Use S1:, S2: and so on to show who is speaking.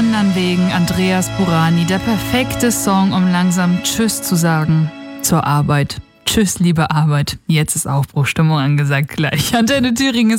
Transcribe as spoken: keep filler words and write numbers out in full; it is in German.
S1: Kindern wegen, Andreas Burani. Der perfekte Song, um langsam Tschüss zu sagen zur Arbeit. Tschüss, liebe Arbeit. Jetzt ist Aufbruchstimmung angesagt gleich. Antenne Thüringen ist